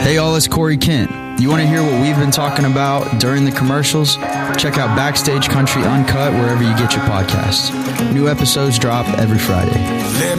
Hey, y'all, it's Corey Kent. You want to hear what we've been talking about during the commercials? Check out Backstage Country Uncut wherever you get your podcasts. New episodes drop every Friday.